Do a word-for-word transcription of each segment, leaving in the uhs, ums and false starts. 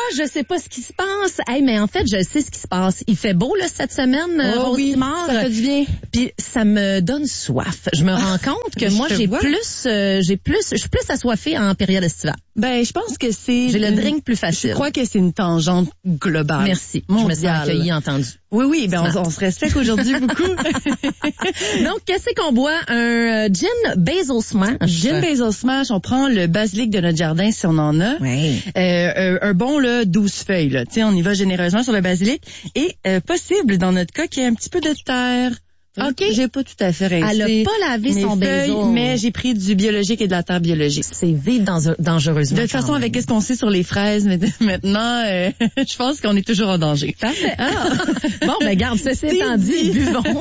je sais pas ce qui se passe. Hey, mais en fait, je sais ce qui se passe. Il fait beau, là, cette semaine, oh, Rose oui, Simard. Ça fait du bien. Puis ça me donne soif. Je me rends compte que moi, j'ai vois. plus, euh, j'ai plus, je suis plus assoiffée en période estivale. Ben, je pense que c'est... J'ai le drink plus facile. Je crois que c'est une tangente globale. Merci. Mondiale. Je me sens accueillie, entendue. Oui, oui, ben on, on se respecte aujourd'hui beaucoup. Donc, qu'est-ce qu'on boit? Un euh, gin basil smash. Gin basil smash, on prend le basilic de notre jardin si on en a. Oui. Euh, un, un bon là, douze feuilles. Là. T'sais, on y va généreusement sur le basilic. Et euh, possible, dans notre cas, qu'il y ait un petit peu de terre. OK. J'ai pas tout à fait rincé. Elle a pas lavé mes son feuilles, basil. mais j'ai pris du biologique et de la terre biologique. C'est vide dangereusement. De toute façon, avec ce qu'on sait sur les fraises, mais maintenant, euh, je pense qu'on est toujours en danger. Parfait. Ah. Bon, ben garde, ceci étant dit, buvons.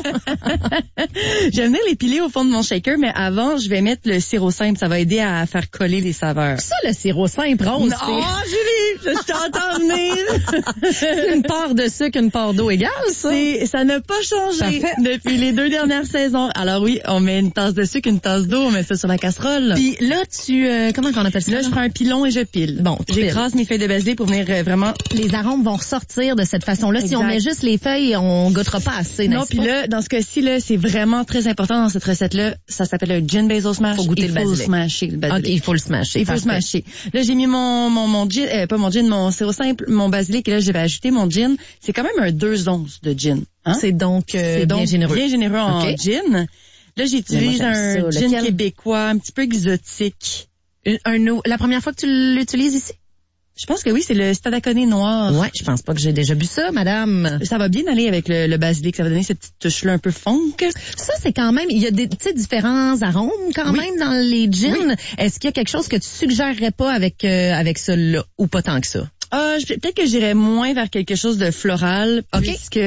Je vais venir les piler au fond de mon shaker, mais avant, je vais mettre le sirop simple. Ça va aider à faire coller les saveurs. Ça, le sirop simple, Rose. Oh, Julie, je t'entends venir. C'est une part de sucre, une part d'eau égale, ça. C'est, ça n'a pas changé Parfait. depuis les deux dernières saisons. Alors oui, on met une tasse de sucre, une tasse d'eau, on met ça sur la casserole. Puis là, tu, euh, comment qu'on appelle ça? Là, je prends un pilon et je pile. Bon, j'écrase mes feuilles de basilic pour venir euh, vraiment... Les arômes vont ressortir de cette façon-là. Exact. Si on met juste les feuilles, on goûtera pas assez, Non, n'est-ce puis pas? là, dans ce cas-ci, là, c'est vraiment très important dans cette recette-là. Ça s'appelle un gin basil smash. Faut goûter il le faut basilic. smasher le basilic. OK, il faut le smasher. Il faut le Parfait. smasher. Là, j'ai mis mon, mon, mon gin, euh, pas mon gin, mon sirop simple, mon basilic, et là, je vais ajouter mon gin. C'est quand même un deux onces de gin. Hein? C'est donc, euh, C'est donc bien généreux. bien généreux en Okay. gin. Là, j'utilise moi, j'aime un ça. gin Lequel? québécois, un petit peu exotique. Un, un, la première fois que tu l'utilises ici? Je pense que oui, c'est le Stadaconé noir. Ouais, je pense pas que j'ai déjà bu ça, madame. Ça va bien aller avec le, le basilic. Ça va donner cette petite touche-là un peu funk. Ça, c'est quand même, il y a des, tu sais, différents arômes quand Oui. même dans les gins. Oui. Est-ce qu'il y a quelque chose que tu suggérerais pas avec, euh, avec ça là, ou pas tant que ça? Ah, je- peut-être que j'irais moins vers quelque chose de floral, OK. puisque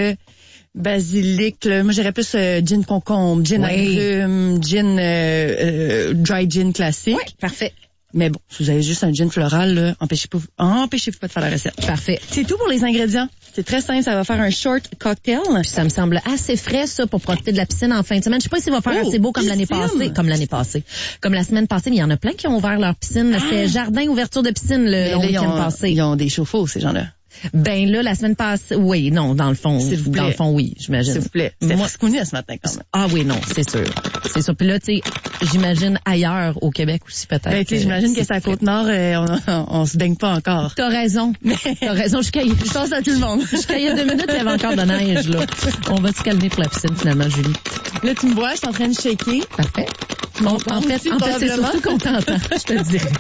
basilic, là, moi j'irais plus euh, gin concombre, gin Oui. agrumes, gin euh, euh, dry gin classique. Ouais, parfait. Mais bon, si vous avez juste un gin floral, là, empêchez-vous, empêchez-vous pas de faire la recette. Parfait. C'est tout pour les ingrédients. C'est très simple, ça va faire un short cocktail. Puis ça me semble assez frais, ça, pour profiter de la piscine en fin de semaine. Je sais pas s'il va faire Oh, assez beau comme l'année piscine! passée. Comme l'année passée. Comme la semaine passée, mais il y en a plein qui ont ouvert leur piscine. C'était jardin, ouverture de piscine le Mais long là, ils, week-end ont, passé. ils ont des chauffe-eau, ces gens-là. Ben là, la semaine passée, oui, non, dans le fond. S'il vous plaît. Dans le fond, oui, j'imagine. S'il vous plaît. C'était Moi- friscouni ce matin, quand même. Ah oui, non, c'est sûr. C'est sûr. Puis là, tu sais, j'imagine ailleurs au Québec aussi peut-être. Ben, tu sais, j'imagine que c'est à Côte-Nord, euh, on, on, on se baigne pas encore. T'as raison. T'as raison. Jusqu'à Je pense à tout le monde. jusqu'à il y a deux minutes, il y avait encore de neige, là. On va se calmer pour la piscine, finalement, Julie. Là, tu me vois, je suis en train de shaker. Parfait. Bon, Bon, en fait, aussi, en fait, c'est probablement. surtout qu'on t'entend, je te le dirais.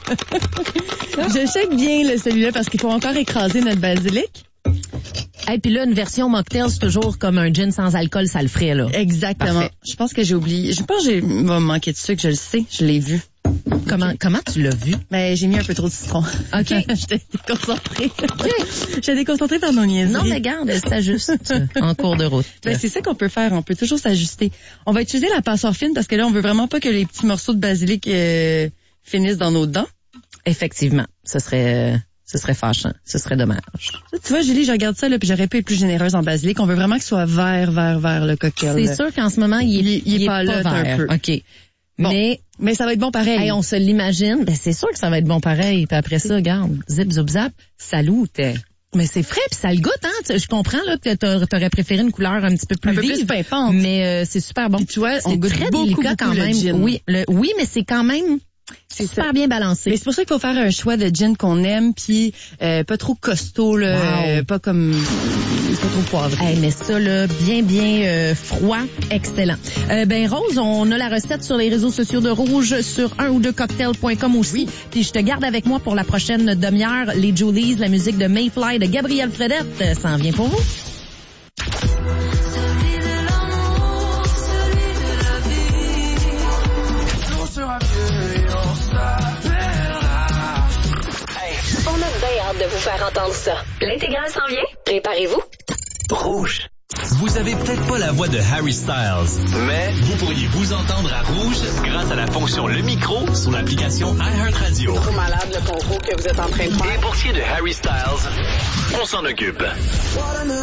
Je shake bien là, celui-là parce qu'il faut encore écraser notre basilic. Et puis là, une version mocktail, c'est toujours comme un gin sans alcool, ça le ferait, là. Exactement. Parfait. Je pense que j'ai oublié. Je pense que j'ai va me manquer de sucre, je le sais, je l'ai vu. Comment, comment tu l'as vu? Mais j'ai mis un peu trop de citron. OK. J'étais déconcentrée. J'étais déconcentrée par nos niaiseries. Non, mais garde, c'est s'ajuste en cours de route. Ben, c'est ça qu'on peut faire. On peut toujours s'ajuster. On va utiliser la passoire fine parce que là, on veut vraiment pas que les petits morceaux de basilic euh, finissent dans nos dents. Effectivement, ce serait, euh, ce serait fâchant, ce serait dommage. Là, tu vois, Julie, je regarde ça, là, puis j'aurais pu être plus généreuse en basilic. On veut vraiment qu'il soit vert, vert, vert, le cocktail. C'est là. sûr qu'en ce moment, il est, Il est- il est pas là, un vert. peu. OK. Bon. Mais, Mais ça va être bon pareil. hey, on se l'imagine, ben c'est sûr que ça va être bon pareil. Puis après ça, regarde, zip, zop, zap, salut. Mais c'est frais, puis ça le goûte, hein. Tu- Je comprends là que t'a- t'aurais préféré une couleur un petit peu plus Un peu vive, plus pimpante. mais euh, c'est super bon. Puis tu vois, C'est on goûte très beaucoup, délicat beaucoup quand le même. gin. Oui, le, oui, mais c'est quand même C'est super ça. bien balancé. Mais c'est pour ça qu'il faut faire un choix de gin qu'on aime, puis euh, pas trop costaud, là, Wow. euh, pas comme pas trop poivré. Hey, mais ça, là, bien, bien euh, froid, excellent. Euh, ben, Rose, on a la recette sur les réseaux sociaux de Rouge, sur un ou deux cocktails point com aussi. Puis je te garde avec moi pour la prochaine demi-heure. Les Julies, la musique de Mayfly de Gabrielle Fredette, euh, ça en vient pour vous. On a bien hâte de vous faire entendre ça. L'intégrale s'en vient? Préparez-vous. Rouge. Vous avez peut-être pas la voix de Harry Styles, mais vous pourriez vous entendre à Rouge grâce à la fonction Le Micro sur l'application iHeartRadio. Trop malade le concours que vous êtes en train de faire. Et pour ce qui est de Harry Styles, on s'en occupe.